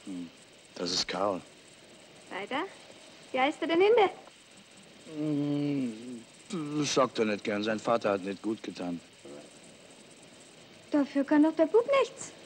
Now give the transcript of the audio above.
Das ist Karl. Weiter? Wie heißt er denn Hinde? Das sagt er nicht gern. Sein Vater hat nicht gut getan. Dafür kann doch der Bub nichts.